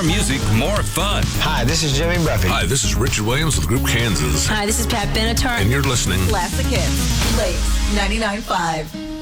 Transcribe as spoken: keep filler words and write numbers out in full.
music, more fun. Hi, this is Jimmy Buffett. Hi, this is Richard Williams with Group Kansas. Hi, this is Pat Benatar. And you're listening. Classic Hits. Late ninety-nine point five.